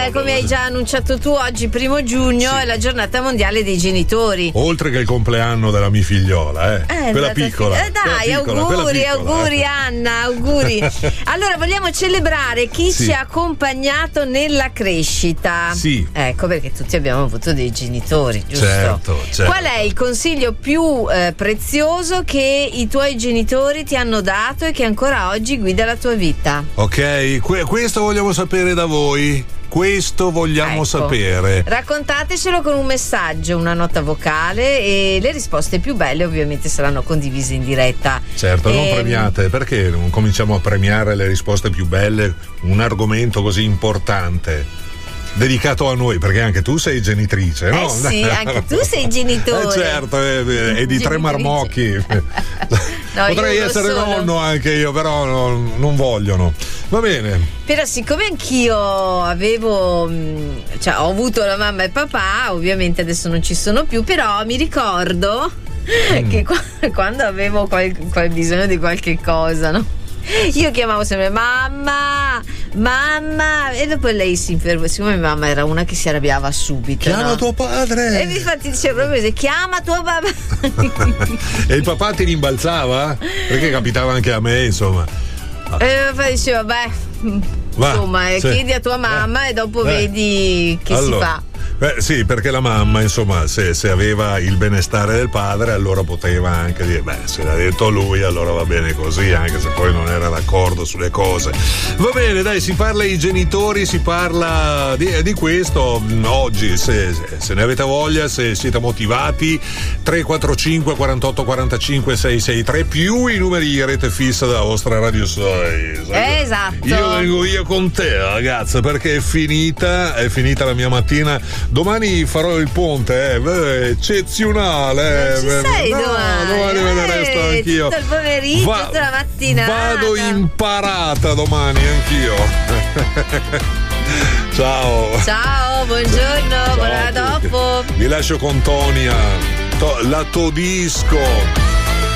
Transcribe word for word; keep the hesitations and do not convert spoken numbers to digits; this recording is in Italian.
Beh, come hai già annunciato tu, oggi primo giugno sì. è la giornata mondiale dei genitori. Oltre che il compleanno della mia figliola, eh. eh quella piccola. Eh, dai, quella piccola, auguri, quella piccola, auguri eh. Anna, auguri. Allora, vogliamo celebrare chi sì. ci ha accompagnato nella crescita. Sì. Ecco, perché tutti abbiamo avuto dei genitori, giusto? Certo, certo. Qual è il consiglio più eh, prezioso che i tuoi genitori ti hanno dato e che ancora oggi guida la tua vita? Ok, que- questo vogliamo sapere da voi. Questo vogliamo ecco. sapere. Raccontatecelo con un messaggio, una nota vocale, e le risposte più belle ovviamente saranno condivise in diretta. Certo, e... non premiate, perché non cominciamo a premiare le risposte più belle? Un argomento così importante. Dedicato a noi, perché anche tu sei genitrice, no? Eh sì, anche tu sei genitore. Eh certo, e eh, eh, di tre marmocchi. No, potrei essere solo. nonno anche io, però no, non vogliono. Va bene. Però siccome anch'io avevo, cioè ho avuto la mamma e papà, ovviamente adesso non ci sono più, però mi ricordo mm. che quando avevo qual, qual bisogno di qualche cosa, no? Io chiamavo sempre mamma, mamma, e dopo lei si infermava. Siccome mia mamma era una che si arrabbiava subito, chiama no? tuo padre. E infatti diceva proprio così: chiama tuo papà. E il papà ti rimbalzava? Perché capitava anche a me, insomma. E il papà diceva: beh, Va, insomma, sì. chiedi a tua mamma eh, e dopo eh. vedi che allora. si fa. Beh sì, perché la mamma, insomma, se, se aveva il benestare del padre, allora poteva anche dire, beh, se l'ha detto lui, allora va bene così, anche se poi non era d'accordo sulle cose. Va bene, dai, si parla ai genitori, si parla di, di questo oggi, se, se ne avete voglia, se siete motivati. Tre quattro cinque quarantotto quarantacinque sei sei tre più i numeri di rete fissa della vostra Radio sei. Esatto. Io vengo via con te, ragazza, perché è finita, è finita la mia mattina. Domani farò il ponte, eh. Beh, eccezionale. Non ci sei no, domani? Domani me ne resto eh, anch'io. Tutto il pomeriggio, Va, tutta la mattina. Vado imparata domani anch'io. Ciao. Ciao, buongiorno, buona dopo. Vi lascio con Tonia, to, la Todisco.